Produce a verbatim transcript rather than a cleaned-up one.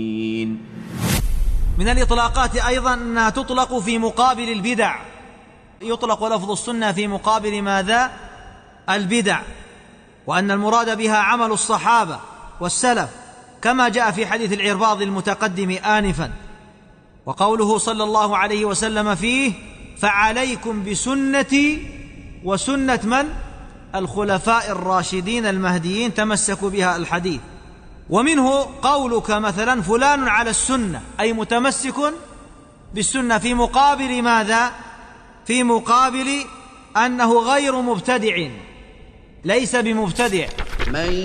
من الإطلاقات أيضا أنها تطلق في مقابل البدع، يطلق لفظ السنة في مقابل ماذا؟ البدع، وأن المراد بها عمل الصحابة والسلف كما جاء في حديث العرباض المتقدم آنفا، وقوله صلى الله عليه وسلم فيه: فعليكم بسنتي وسنة من؟ الخلفاء الراشدين المهديين تمسكوا بها الحديث. ومنه قولك مثلا فلان على السنة، أي متمسك بالسنة، في مقابل ماذا؟ في مقابل أنه غير مبتدع، ليس بمبتدع.